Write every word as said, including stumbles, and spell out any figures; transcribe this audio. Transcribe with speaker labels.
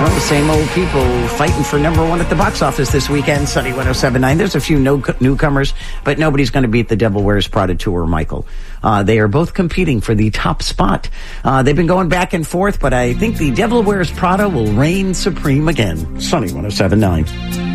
Speaker 1: Well, the same old people fighting for number one at the box office this weekend, Sunny one oh seven point nine. There's a few no, newcomers, but nobody's going to beat The Devil Wears Prada two or Michael. Uh, they are both competing for the top spot. Uh, they've been going back and forth, but I think The Devil Wears Prada will reign supreme again. Sunny one oh seven point nine.